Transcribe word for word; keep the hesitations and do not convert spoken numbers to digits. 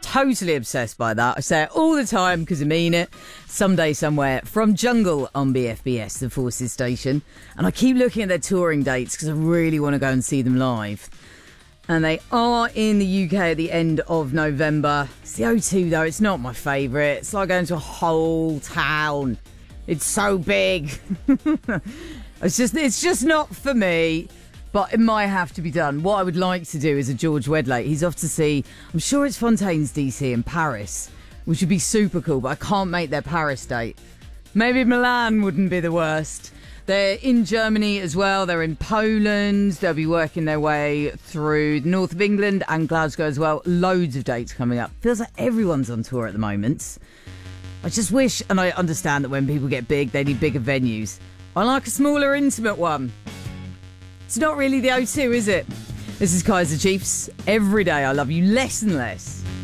totally obsessed by that. I say it all the time because I mean it. Someday, somewhere, from Jungle on B F B S, the Forces station. And I keep looking at their touring dates because I really want to go and see them live. And they are in the U K at the end of November. It's the O two, though. It's not my favourite. It's like going to a whole town. It's so big. it's just, it's just not for me. But it might have to be done. What I would like to do is a George Wedlake. He's off to see, I'm sure it's Fontaine's D C in Paris, which would be super cool, but I can't make their Paris date. Maybe Milan wouldn't be the worst. They're in Germany as well. They're in Poland. They'll be working their way through the north of England and Glasgow as well. Loads of dates coming up. Feels like everyone's on tour at the moment. I just wish, and I understand that when people get big, they need bigger venues. I like a smaller, intimate one. It's not really the O two, is it? This is Kaiser Chiefs. Every day I love you less and less.